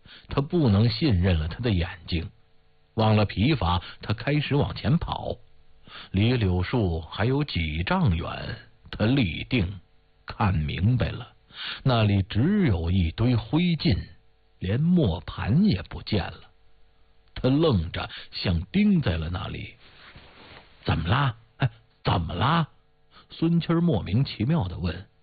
他不能信任了他的眼睛。忘了疲乏，他开始往前跑。离柳树还有几丈远，他立定，看明白了，那里只有一堆灰烬，连磨盘也不见了。他愣着，像钉在了那里。怎么啦？哎，怎么啦？孙七莫名其妙地问。